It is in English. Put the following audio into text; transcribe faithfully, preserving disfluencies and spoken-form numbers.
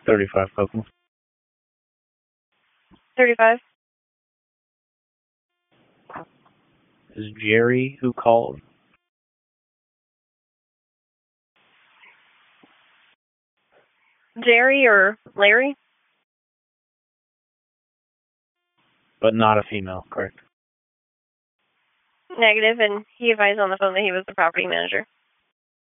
thirty-five Copeland. thirty-five. Is Jerry who called? Jerry or Larry? But not a female, correct? Negative, and he advised on the phone that he was the property manager.